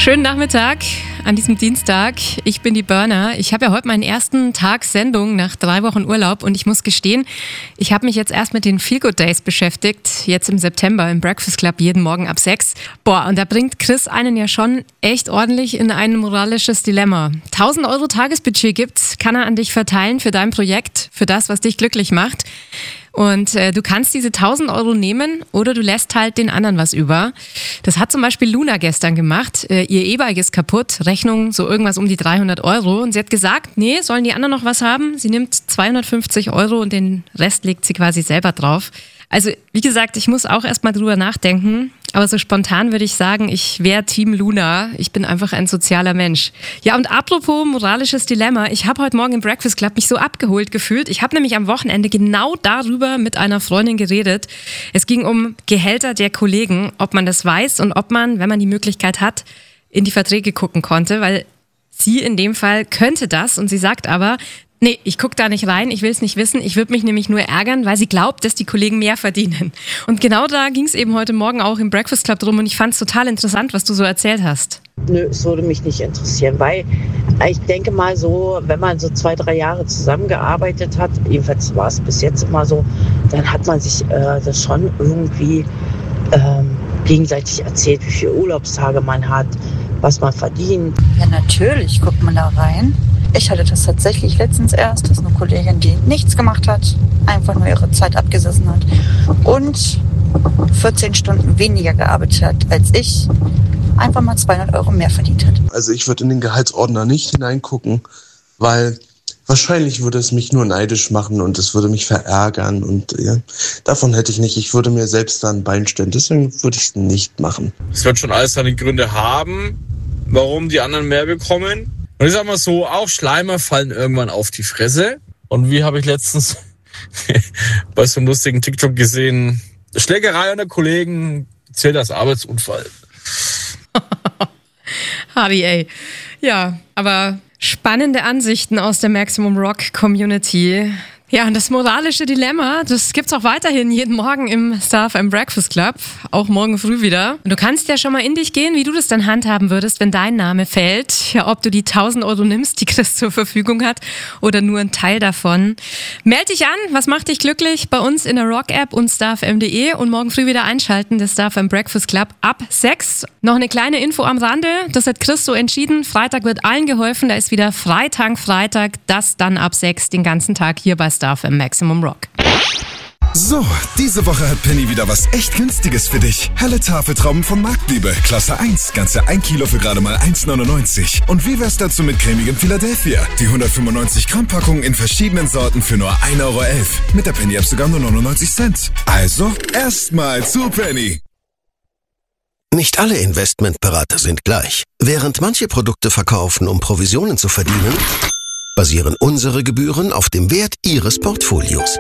Schönen Nachmittag an diesem Dienstag. Ich bin die Burner. Ich habe ja heute meinen ersten Tag Sendung nach 3 Wochen Urlaub und ich muss gestehen, ich habe mich jetzt erst mit den Feel-Good Days beschäftigt, jetzt im September im Breakfast Club jeden Morgen ab 6. Und da bringt Chris einen ja schon echt ordentlich in ein moralisches Dilemma. 1.000 Euro Tagesbudget gibt's, kann er an dich verteilen für dein Projekt, für das, was dich glücklich macht. Und du kannst diese 1.000 Euro nehmen oder du lässt halt den anderen was über. Das hat zum Beispiel Luna gestern gemacht. Ihr E-Bike ist kaputt, Rechnung so irgendwas um die 300 Euro. Und sie hat gesagt, nee, sollen die anderen noch was haben? Sie nimmt 250 Euro und den Rest legt sie quasi selber drauf. Also wie gesagt, ich muss auch erst mal drüber nachdenken. Aber so spontan würde ich sagen, ich wäre Team Luna. Ich bin einfach ein sozialer Mensch. Ja, und apropos moralisches Dilemma. Ich habe heute Morgen im Breakfast Club mich so abgeholt gefühlt. Ich habe nämlich am Wochenende genau darüber mit einer Freundin geredet. Es ging um Gehälter der Kollegen, ob man das weiß und ob man, wenn man die Möglichkeit hat, in die Verträge gucken konnte. Weil sie in dem Fall könnte das und sie sagt aber, nee, ich gucke da nicht rein, ich will es nicht wissen. Ich würde mich nämlich nur ärgern, weil sie glaubt, dass die Kollegen mehr verdienen. Und genau da ging es eben heute Morgen auch im Breakfast Club drum und ich fand es total interessant, was du so erzählt hast. Nö, es würde mich nicht interessieren, weil ich denke mal so, wenn man so 2-3 Jahre zusammengearbeitet hat, jedenfalls war es bis jetzt immer so, dann hat man sich das schon irgendwie gegenseitig erzählt, wie viele Urlaubstage man hat, was man verdient. Ja, natürlich guckt man da rein. Ich hatte das tatsächlich letztens erst, dass eine Kollegin, die nichts gemacht hat, einfach nur ihre Zeit abgesessen hat und 14 Stunden weniger gearbeitet hat als ich, einfach mal 200 Euro mehr verdient hat. Also ich würde in den Gehaltsordner nicht hineingucken, weil wahrscheinlich würde es mich nur neidisch machen und es würde mich verärgern und ja, davon hätte ich nicht. Ich würde mir selbst da ein Bein stellen, deswegen würde ich es nicht machen. Es wird schon alles seine Gründe haben, warum die anderen mehr bekommen. Und ich sag mal so, auch Schleimer fallen irgendwann auf die Fresse. Und wie habe ich letztens bei so einem lustigen TikTok gesehen, Schlägerei unter Kollegen zählt als Arbeitsunfall. Hardy, ey. Ja, aber spannende Ansichten aus der Maximum Rock Community. Ja, und das moralische Dilemma, das gibt's auch weiterhin jeden Morgen im Star FM Breakfast Club, auch morgen früh wieder. Und du kannst ja schon mal in dich gehen, wie du das dann handhaben würdest, wenn dein Name fällt. Ja, ob du die 1.000 Euro nimmst, die Chris zur Verfügung hat, oder nur einen Teil davon. Meld dich an, was macht dich glücklich? Bei uns in der Rock-App und starfm.de und morgen früh wieder einschalten, der Star FM Breakfast Club ab 6. Noch eine kleine Info am Rande, das hat Chris so entschieden. Freitag wird allen geholfen, da ist wieder Freitag, das dann ab 6 den ganzen Tag hier bei Star FM Maximum Rock. So, diese Woche hat Penny wieder was echt Günstiges für dich. Helle Tafeltrauben von Marktliebe, Klasse 1, ganze 1 Kilo für gerade mal 1,99. Und wie wär's dazu mit cremigem Philadelphia? Die 195 Gramm Packung in verschiedenen Sorten für nur 1,11 Euro. Mit der Penny App sogar nur 99 Cent. Also, erstmal zu Penny. Nicht alle Investmentberater sind gleich. Während manche Produkte verkaufen, um Provisionen zu verdienen, basieren unsere Gebühren auf dem Wert Ihres Portfolios.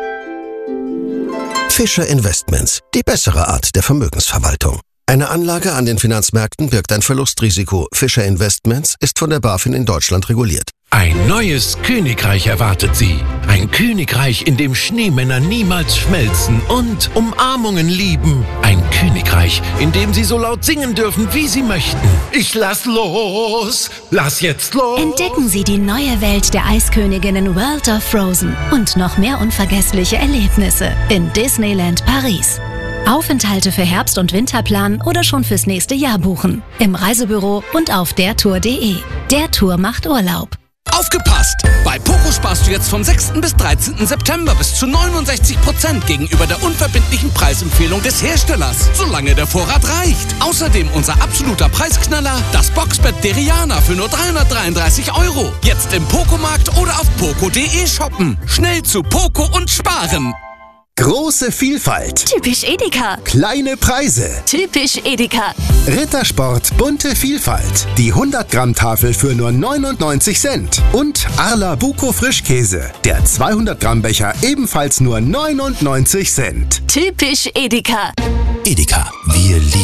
Fischer Investments, die bessere Art der Vermögensverwaltung. Eine Anlage an den Finanzmärkten birgt ein Verlustrisiko. Fischer Investments ist von der BaFin in Deutschland reguliert. Ein neues Königreich erwartet Sie. Ein Königreich, in dem Schneemänner niemals schmelzen und Umarmungen lieben. Ein Königreich, in dem Sie so laut singen dürfen, wie Sie möchten. Ich lass los, lass jetzt los. Entdecken Sie die neue Welt der Eisköniginnen World of Frozen und noch mehr unvergessliche Erlebnisse in Disneyland Paris. Aufenthalte für Herbst- und Winterplan oder schon fürs nächste Jahr buchen. Im Reisebüro und auf dertour.de. Der Tour macht Urlaub. Aufgepasst! Bei Poco sparst du jetzt vom 6. bis 13. September bis zu 69% gegenüber der unverbindlichen Preisempfehlung des Herstellers, solange der Vorrat reicht. Außerdem unser absoluter Preisknaller, das Boxbett Deriana für nur 333 €. Jetzt im Poco-Markt oder auf poco.de shoppen. Schnell zu Poco und sparen! Große Vielfalt. Typisch Edeka. Kleine Preise. Typisch Edeka. Rittersport bunte Vielfalt. Die 100 Gramm Tafel für nur 99 Cent. Und Arla Buco Frischkäse. Der 200 Gramm Becher ebenfalls nur 99 Cent. Typisch Edeka. Edeka, wir lieben